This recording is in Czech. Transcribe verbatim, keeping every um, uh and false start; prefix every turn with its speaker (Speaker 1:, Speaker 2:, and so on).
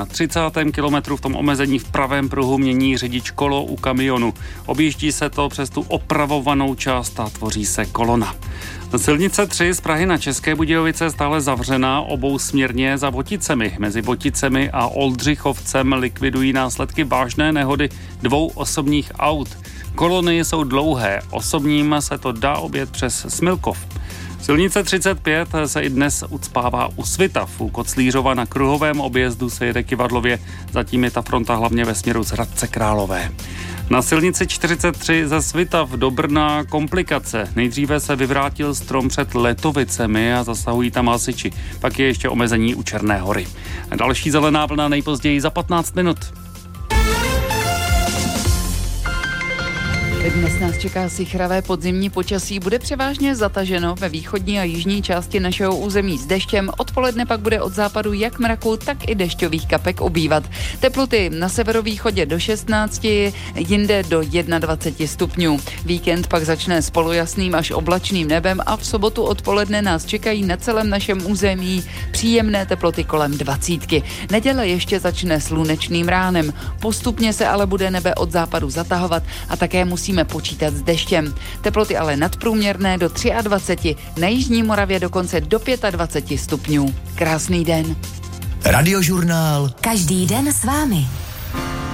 Speaker 1: Na třicátém kilometru v tom omezení v pravém pruhu mění řidič kolo u kamionu. Objíždí se to přes tu opravovanou část a tvoří se kolona. Silnice tři z Prahy na České Budějovice stále zavřená obousměrně za Voticemi. Mezi Voticemi a Oldřichovcem likvidují následky vážné nehody dvou osobních aut. Kolony jsou dlouhé, osobním se to dá objet přes Smilkov. Silnice třicet pět se i dnes ucpává u Svitav. U Koclířova na kruhovém objezdu se jede Kyvadlově, zatím je ta fronta hlavně ve směru z Hradce Králové. Na silnici čtyřicet tři ze Svitav do Brna komplikace. Nejdříve se vyvrátil strom před Letovicemi a zasahují tam hasiči. Pak je ještě omezení u Černé Hory. Další zelená vlna nejpozději za patnáct minut.
Speaker 2: Dnes nás čeká sichravé podzimní počasí, bude převážně zataženo ve východní a jižní části našeho území s deštěm. Odpoledne pak bude od západu jak mraku, tak i dešťových kapek ubývat. Teploty na severovýchodě do šestnácti, jinde do dvacet jedna stupňů. Víkend pak začne s polojasným až oblačným nebem a v sobotu odpoledne nás čekají na celém našem území příjemné teploty kolem dvacítky. Neděle ještě začne slunečným ránem. Postupně se ale bude nebe od západu zatahovat a také musíme počítat s deštěm. Teploty ale nadprůměrné do dvacet tři, na jižní Moravě dokonce do dvacet pět stupňů. Krásný den.
Speaker 3: Radiožurnál.
Speaker 4: Každý den s vámi.